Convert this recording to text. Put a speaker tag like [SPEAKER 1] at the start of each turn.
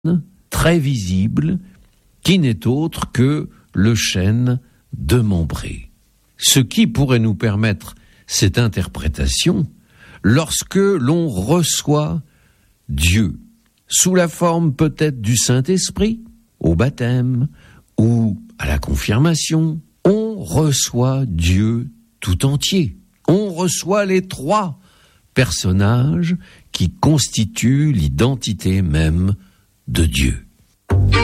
[SPEAKER 1] très visible, qui n'est autre que le chêne démembré. Ce qui pourrait nous permettre cette interprétation lorsque l'on reçoit Dieu, sous la forme peut-être du Saint-Esprit, au baptême ou à la confirmation, on reçoit Dieu tout entier. On reçoit les trois personnages qui constituent l'identité même de Dieu.